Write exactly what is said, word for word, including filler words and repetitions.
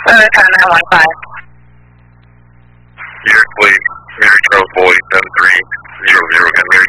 Southern Town nine one five. Your fleet, Mary Charles Boy, seven three zero zero, going to